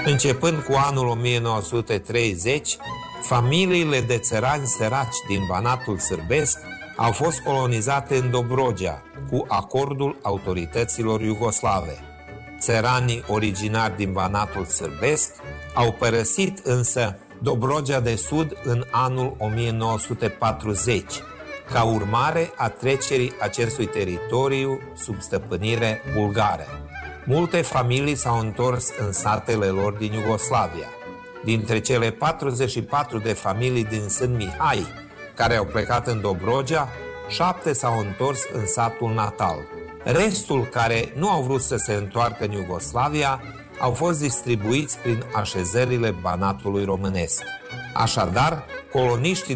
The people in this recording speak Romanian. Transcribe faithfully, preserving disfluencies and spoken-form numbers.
Începând cu anul o mie nouă sute treizeci, familiile de țărani săraci din Banatul Sârbesc au fost colonizate în Dobrogea, cu acordul autorităților iugoslave. Țăranii originari din Banatul Sârbesc au părăsit însă Dobrogea de Sud în anul o mie nouă sute patruzeci, ca urmare a trecerii acestui teritoriu sub stăpânire bulgară. Multe familii s-au întors în satele lor din Iugoslavia. Dintre cele patruzeci și patru de familii din Sânt Mihai care au plecat în Dobrogea, șapte s-au întors în satul natal. Restul, care nu au vrut să se întoarcă în Iugoslavia, au fost distribuiți prin așezările Banatului românesc. Așadar, coloniștii